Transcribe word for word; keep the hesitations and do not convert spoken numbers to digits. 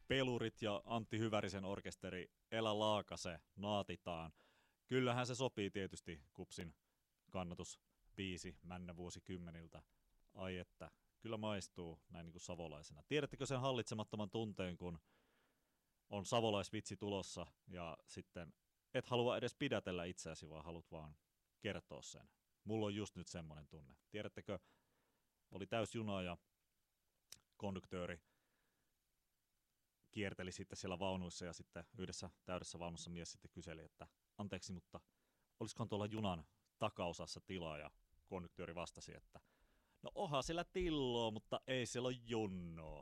pelurit ja Antti Hyvärisen orkesteri Elä Laakase naatitaan. Kyllähän se sopii tietysti Kupsin kannatusbiisi männä vuosikymmeniltä. Ai että, kyllä maistuu näin niin kuin savolaisena. Tiedättekö sen hallitsemattoman tunteen, kun on savolaisvitsi tulossa ja sitten et halua edes pidätellä itseäsi, vaan haluat vaan kertoa sen. Mulla on just nyt semmoinen tunne. Tiedättekö, oli täys juna ja konduktööri kierteli sitten siellä vaunuissa ja sitten yhdessä täydessä vaunussa mies sitten kyseli, että anteeksi, mutta olisikohan tuolla junan takaosassa tilaa, ja konduktööri vastasi, että no onhan siellä tilloa, mutta ei siellä ole junnoa.